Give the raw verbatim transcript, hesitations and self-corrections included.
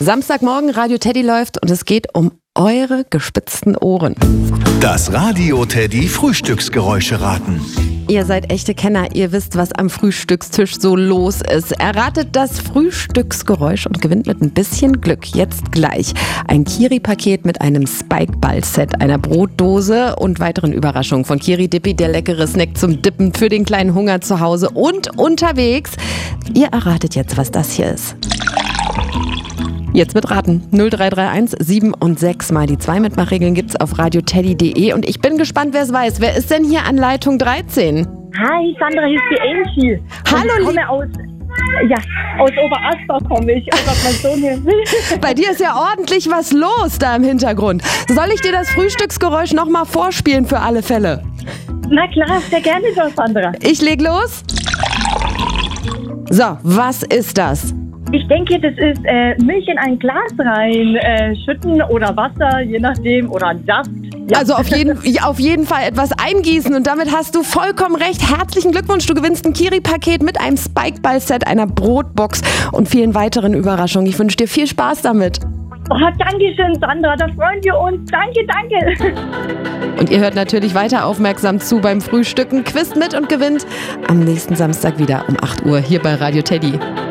Samstagmorgen, Radio Teddy läuft und es geht um eure gespitzten Ohren. Das Radio Teddy Frühstücksgeräusche raten. Ihr seid echte Kenner, ihr wisst, was am Frühstückstisch so los ist. Erratet das Frühstücksgeräusch und gewinnt mit ein bisschen Glück jetzt gleich ein Kiri-Paket mit einem Spike-Ball-Set, einer Brotdose und weiteren Überraschungen von Kiri Dippi, der leckere Snack zum Dippen für den kleinen Hunger zu Hause und unterwegs. Ihr erratet jetzt, was das hier ist. Jetzt mitraten. null drei drei eins sieben und sechs mal die zwei Mitmachregeln gibt's auf radioteddy punkt de und ich bin gespannt, wer es weiß. Wer ist denn hier an Leitung dreizehn? Hi, Sandra, hier ist die Angie. Hallo, ich komme aus, ja, aus Oberasbach komme ich. Oh Gott, mein Sohn hier. Bei dir ist ja ordentlich was los da im Hintergrund. Soll ich dir das Frühstücksgeräusch nochmal vorspielen für alle Fälle? Na klar, sehr gerne doch, Sandra. Ich leg los. So, was ist das? Ich denke, das ist äh, Milch in ein Glas rein äh, schütten oder Wasser, je nachdem, oder ein Saft. Ja. Also auf jeden, auf jeden Fall etwas eingießen und damit hast du vollkommen recht. Herzlichen Glückwunsch, du gewinnst ein Kiri-Paket mit einem Spike-Ball-Set, einer Brotbox und vielen weiteren Überraschungen. Ich wünsche dir viel Spaß damit. Oh, danke schön, Sandra, da freuen wir uns. Danke, danke. Und ihr hört natürlich weiter aufmerksam zu beim Frühstücken. Quizt mit und gewinnt am nächsten Samstag wieder um acht Uhr hier bei Radio Teddy.